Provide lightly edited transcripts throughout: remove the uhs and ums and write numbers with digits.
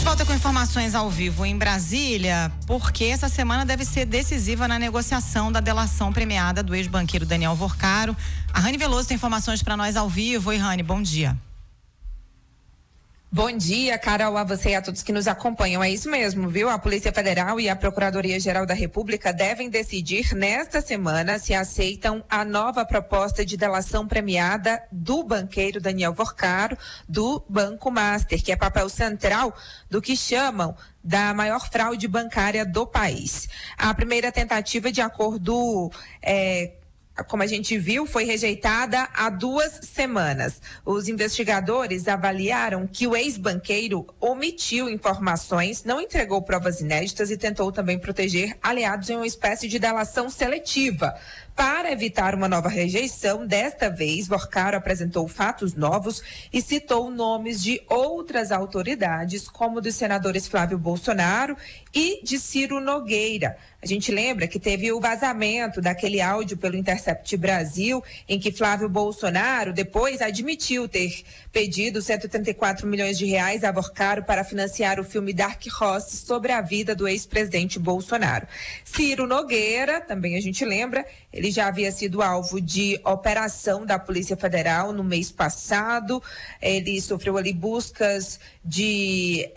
volta com informações ao vivo em Brasília, porque essa semana deve ser decisiva na negociação da delação premiada do ex-banqueiro Daniel Worcaro. A Rani Veloso tem informações para nós ao vivo. Oi, Rani, bom dia. Bom dia, Carol, a você e a todos que nos acompanham. É isso mesmo, viu? A Polícia Federal e a Procuradoria-Geral da República devem decidir nesta semana se aceitam a nova proposta de delação premiada do banqueiro Daniel Worcaro do Banco Master, que é papel central do que chamam da maior fraude bancária do país. A primeira tentativa, de acordo como a gente viu, foi rejeitada há 2 semanas. Os investigadores avaliaram que o ex-banqueiro omitiu informações, não entregou provas inéditas e tentou também proteger aliados em uma espécie de delação seletiva. Para evitar uma nova rejeição, desta vez, Worcaro apresentou fatos novos e citou nomes de outras autoridades, como dos senadores Flávio Bolsonaro e de Ciro Nogueira. A gente lembra que teve o vazamento daquele áudio pelo Intercept Brasil, em que Flávio Bolsonaro depois admitiu ter pedido 134 milhões de reais a Worcaro para financiar o filme Dark Horse sobre a vida do ex-presidente Bolsonaro. Ciro Nogueira, também a gente lembra, ele já havia sido alvo de operação da Polícia Federal no mês passado. Ele sofreu ali buscas de...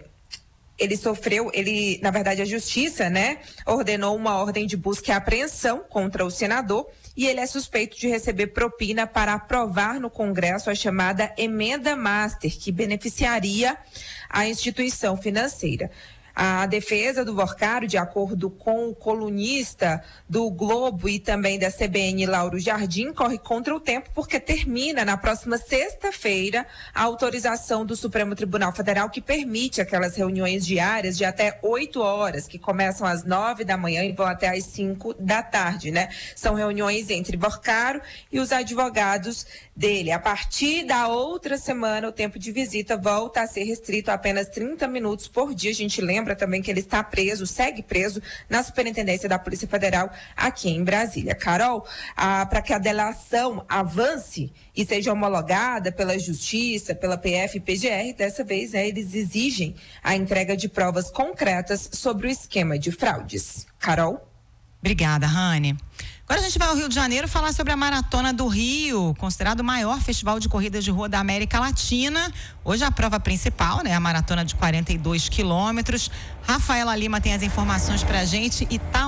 na verdade, a justiça, ordenou uma ordem de busca e apreensão contra o senador e ele é suspeito de receber propina para aprovar no Congresso a chamada Emenda Master, que beneficiaria a instituição financeira. A defesa do Worcaro, de acordo com o colunista do Globo e também da CBN, Lauro Jardim, corre contra o tempo porque termina na próxima sexta-feira a autorização do Supremo Tribunal Federal que permite aquelas reuniões diárias de até 8 horas, que começam às 9 da manhã e vão até às 5 da tarde, São reuniões entre Worcaro e os advogados dele. A partir da outra semana, o tempo de visita volta a ser restrito a apenas 30 minutos por dia. A gente lembra também que ele está preso, segue preso na Superintendência da Polícia Federal aqui em Brasília. Carol, para que a delação avance e seja homologada pela Justiça, pela PF e PGR, dessa vez eles exigem a entrega de provas concretas sobre o esquema de fraudes. Carol? Obrigada, Rani. Agora a gente vai ao Rio de Janeiro falar sobre a Maratona do Rio, considerado o maior festival de corridas de rua da América Latina. Hoje a prova principal, a maratona de 42 quilômetros. Rafaela Lima tem as informações pra gente e tá